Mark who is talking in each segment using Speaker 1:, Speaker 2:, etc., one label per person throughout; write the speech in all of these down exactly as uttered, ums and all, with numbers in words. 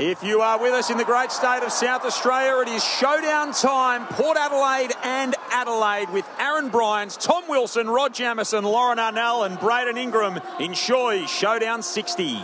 Speaker 1: If you are with us in the great state of South Australia, it is showdown time. Port Adelaide and Adelaide with Aaron Bryant, Tom Wilson, Rod Jamieson, Lauren Arnell and Braden Ingram in Shoy Showdown sixty.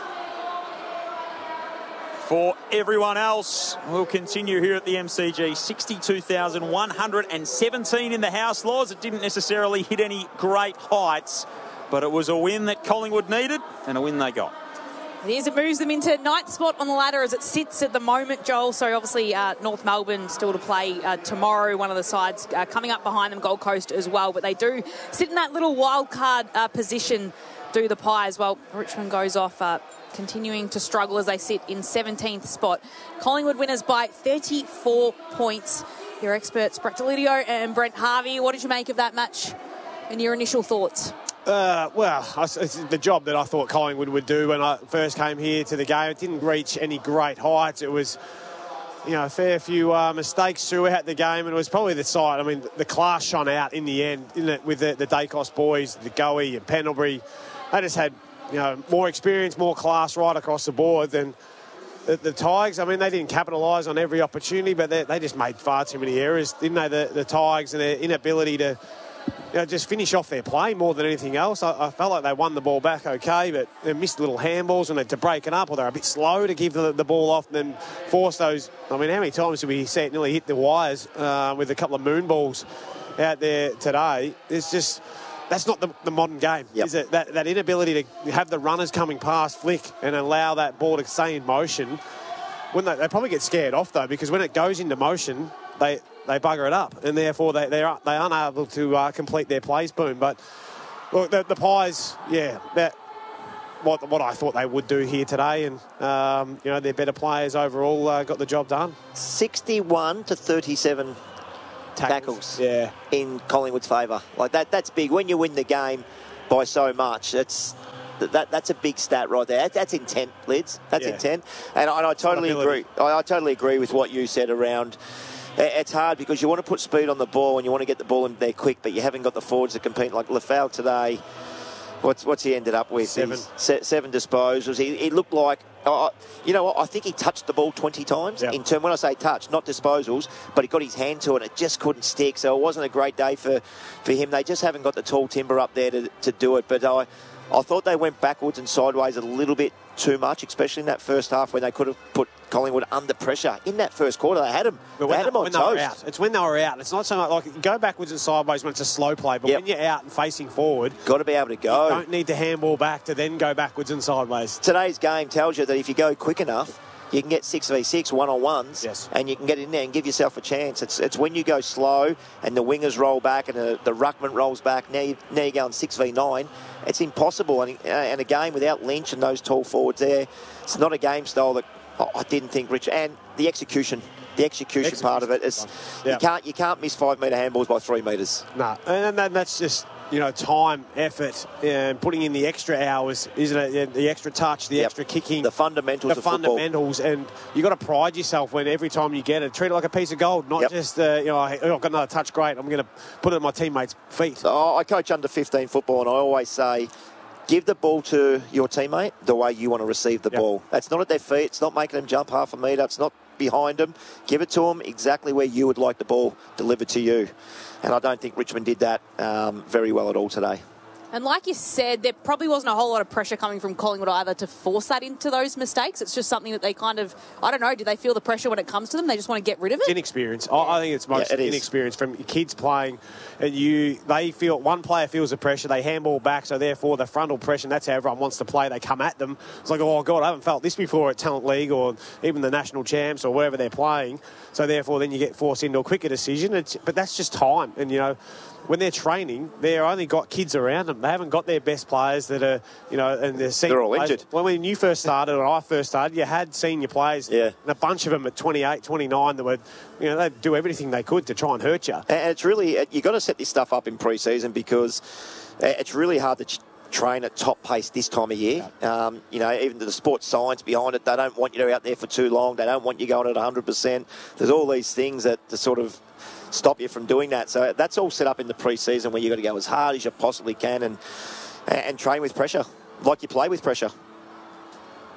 Speaker 1: For everyone else, we'll continue here at the M C G. sixty-two thousand one hundred seventeen in the house, Laws. It didn't necessarily hit any great heights, but it was a win that Collingwood needed and a win they got.
Speaker 2: It is. It moves them into ninth spot on the ladder as it sits at the moment, Joel. So obviously uh, North Melbourne still to play uh, tomorrow. One of the sides uh, coming up behind them, Gold Coast as well. But they do sit in that little wild card uh, position, do the Pies. Well, Richmond goes off uh, continuing to struggle as they sit in seventeenth spot. Collingwood winners by thirty-four points. Your experts, Brett Delidio and Brent Harvey. What did you make of that match and your initial thoughts?
Speaker 3: Uh, well, it's the job that I thought Collingwood would do when I first came here to the game. It didn't reach any great heights. It was, you know, a fair few uh, mistakes throughout the game, and it was probably the side. I mean, the class shone out in the end, isn't it, with the, the Dacos boys, the Goey and Pendlebury. They just had, you know, more experience, more class right across the board than the, the Tigers. I mean, they didn't capitalise on every opportunity, but they, they just made far too many errors, didn't they, the, the Tigers, and their inability to, you know, just finish off their play more than anything else. I, I felt like they won the ball back okay, but they missed little handballs and they had to break it up, or they're a bit slow to give the, the ball off and then force those. I mean, how many times did we see it nearly hit the wires uh, with a couple of moon balls out there today? It's just, that's not the, the modern game, yep. Is it? That, that inability to have the runners coming past flick and allow that ball to stay in motion. When they, they probably get scared off, though, because when it goes into motion, they... they bugger it up, and therefore they they are, they aren't able to uh, complete their plays, boom. But look, the, the Pies, yeah, that what what I thought they would do here today, and um, you know, their better players overall uh, got the job done.
Speaker 4: sixty-one to thirty-seven tackles, tackles yeah. in Collingwood's favour. Like that, that's big. When you win the game by so much, it's that that's a big stat right there. That's, that's intent, Lids. That's yeah. intent, and, and I totally agree. I, I totally agree with what you said around. It's hard because you want to put speed on the ball and you want to get the ball in there quick, but you haven't got the forwards to compete. Like Lafau today, what's what's he ended up with?
Speaker 3: Seven.
Speaker 4: Se- seven disposals. He, he looked like, uh, you know what, I think he touched the ball twenty times. Yep. In turn, when I say touch, not disposals, but he got his hand to it and it just couldn't stick. So it wasn't a great day for, for him. They just haven't got the tall timber up there to, to do it. But I, I thought they went backwards and sideways a little bit too much, especially in that first half when they could have put Collingwood under pressure. In that first quarter, they had them. They had them on
Speaker 3: when
Speaker 4: toast.
Speaker 3: They were out. It's when they were out. It's not so much like go backwards and sideways when it's a slow play, but yep. when you're out and facing forward,
Speaker 4: got to be able to go.
Speaker 3: You don't need to handball back to then go backwards and sideways.
Speaker 4: Today's game tells you that if you go quick enough, you can get six v six one-on-ones,
Speaker 3: yes.
Speaker 4: and you can get in there and give yourself a chance. It's it's when you go slow and the wingers roll back and the, the ruckman rolls back, now, you, now you're going six v nine. It's impossible. And, and a game without Lynch and those tall forwards there, it's not a game style that oh, I didn't think Richard. And the execution, the execution, execution part of it is yeah. you can't you can't miss five metre handballs by three metres.
Speaker 3: No, and that's just, you know, time, effort, and putting in the extra hours, isn't it? The extra touch, the yep. extra kicking,
Speaker 4: the fundamentals,
Speaker 3: the
Speaker 4: of
Speaker 3: fundamentals,
Speaker 4: football.
Speaker 3: And you got to pride yourself when every time you get it, treat it like a piece of gold, not yep. just uh, you know, I've got another touch, great, I'm going to put it at my teammates' feet.
Speaker 4: So I coach under fifteen football, and I always say, give the ball to your teammate the way you want to receive the yep. ball. That's not at their feet. It's not making them jump half a metre. It's not behind them. Give it to them exactly where you would like the ball delivered to you. And I don't think Richmond did that um, very well at all today.
Speaker 2: And like you said, there probably wasn't a whole lot of pressure coming from Collingwood either to force that into those mistakes. It's just something that they kind of, I don't know, do they feel the pressure when it comes to them? They just want to get rid of it?
Speaker 3: Inexperience. Yeah. I think it's most yeah, it inexperience from kids playing. And you, they feel, one player feels the pressure, they handball back, so therefore the frontal pressure, and that's how everyone wants to play. They come at them. It's like, oh, God, I haven't felt this before at Talent League or even the national champs or wherever they're playing. So therefore then you get forced into a quicker decision. It's, but that's just time. And, you know, when they're training, they've only got kids around them. They haven't got their best players that are, you know, and they're senior
Speaker 4: They're all
Speaker 3: players.
Speaker 4: injured.
Speaker 3: Well, when you first started, or I first started, you had senior players,
Speaker 4: yeah.
Speaker 3: and a bunch of them at twenty-eight, twenty-nine that would, you know, they'd do everything they could to try and hurt you.
Speaker 4: And it's really, you've got to set this stuff up in pre-season because it's really hard to ch- train at top pace this time of year. Um, you know, even the sports science behind it, they don't want you to be out there for too long. They don't want you going at one hundred percent. There's all these things that to sort of stop you from doing that. So that's all set up in the pre-season where you've got to go as hard as you possibly can and and train with pressure, like you play with pressure.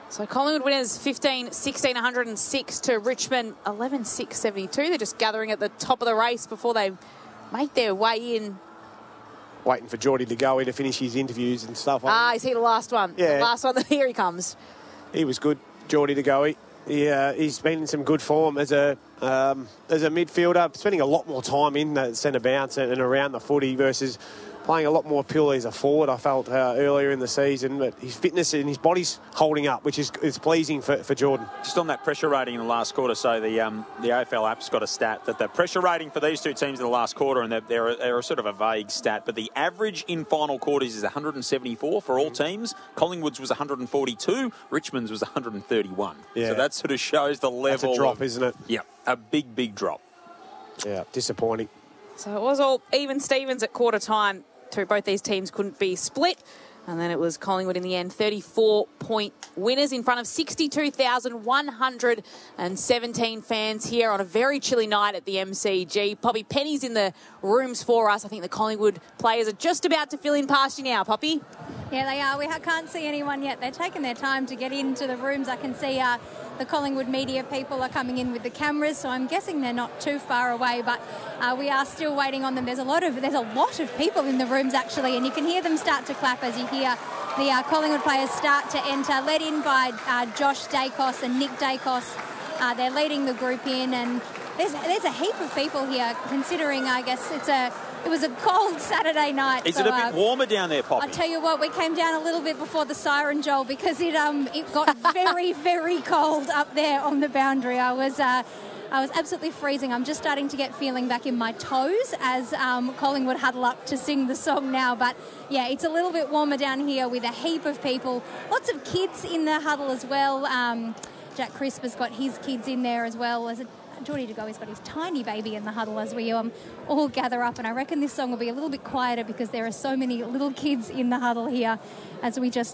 Speaker 2: So Collingwood winners fifteen sixteen one oh six to Richmond eleven six seventy-two. They're just gathering at the top of the race before they make their way in.
Speaker 3: Waiting for Geordie to go in to finish his interviews and stuff.
Speaker 2: Ah, is he the last one?
Speaker 3: Yeah.
Speaker 2: The last one. Here he comes.
Speaker 3: He was good, Geordie to go. He, he, uh, he's been in some good form as a um, as a midfielder, spending a lot more time in the centre bounce and, and around the footy versus playing a lot more purely as a forward, I felt, uh, earlier in the season. But his fitness and his body's holding up, which is, is pleasing for, for Jordan.
Speaker 1: Just on that pressure rating in the last quarter, so the um, the A F L app's got a stat that the pressure rating for these two teams in the last quarter, and they're, they're, they're a sort of a vague stat, but the average in final quarters is one hundred seventy-four for all teams. Collingwood's was one hundred forty-two, Richmond's was one hundred thirty-one.
Speaker 3: Yeah.
Speaker 1: So that sort of shows the level.
Speaker 3: That's a drop,
Speaker 1: of,
Speaker 3: isn't it?
Speaker 1: Yeah, a big, big drop.
Speaker 3: Yeah, disappointing.
Speaker 2: So it was all even Stevens at quarter time. To both these teams couldn't be split. And then it was Collingwood in the end, thirty-four point winners in front of sixty-two thousand one hundred seventeen fans here on a very chilly night at the M C G. Poppy Penny's in the rooms for us. I think the Collingwood players are just about to fill in past you now, Poppy.
Speaker 5: Yeah, they are. We can't see anyone yet. They're taking their time to get into the rooms. I can see uh, the Collingwood media people are coming in with the cameras, so I'm guessing they're not too far away, but uh, we are still waiting on them. There's a lot of there's a lot of people in the rooms, actually, and you can hear them start to clap as you hear the uh, Collingwood players start to enter, led in by uh, Josh Dacos and Nick Dacos. Uh, they're leading the group in, and there's there's a heap of people here, considering, I guess, it's a it was a cold Saturday night.
Speaker 1: Is
Speaker 5: so,
Speaker 1: it a bit
Speaker 5: uh,
Speaker 1: warmer down there, Poppy?
Speaker 5: I tell you what, we came down a little bit before the siren, Joel, because it um it got very very cold up there on the boundary. I was uh, I was absolutely freezing. I'm just starting to get feeling back in my toes as um, Collingwood huddle up to sing the song now. But yeah, it's a little bit warmer down here with a heap of people, lots of kids in the huddle as well. Um, Jack Crisp has got his kids in there as well as a Geordie De Goey's got his tiny baby in the huddle as we um, all gather up, and I reckon this song will be a little bit quieter because there are so many little kids in the huddle here as we just